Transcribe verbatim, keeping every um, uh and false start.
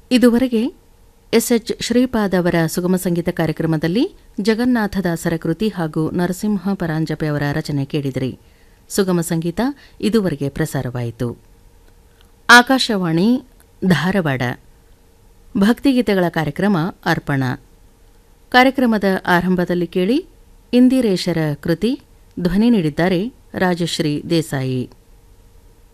ಇದುವರೆಗೆ ಎಸ್ಎಚ್ ಶ್ರೀಪಾದ್ ಅವರ ಸುಗಮ ಸಂಗೀತ ಕಾರ್ಯಕ್ರಮದಲ್ಲಿ ಜಗನ್ನಾಥದಾಸರ ಕೃತಿ ಹಾಗೂ ನರಸಿಂಹ ಪರಾಂಜಪೆ ಅವರ ರಚನೆ ಕೇಳಿದಿರಿ. ಸುಗಮ ಸಂಗೀತ ಇದುವರೆಗೆ ಪ್ರಸಾರವಾಯಿತು. ಆಕಾಶವಾಣಿ ಧಾರವಾಡ. ಭಕ್ತಿಗೀತೆಗಳ ಕಾರ್ಯಕ್ರಮ ಅರ್ಪಣ. ಕಾರ್ಯಕ್ರಮದ ಆರಂಭದಲ್ಲಿ ಕೇಳಿ ಇಂದಿರೇಶರ ಕೃತಿ. ಧ್ವನಿ ನೀಡಿದ್ದಾರೆ ರಾಜಶ್ರೀ ದೇಸಾಯಿ.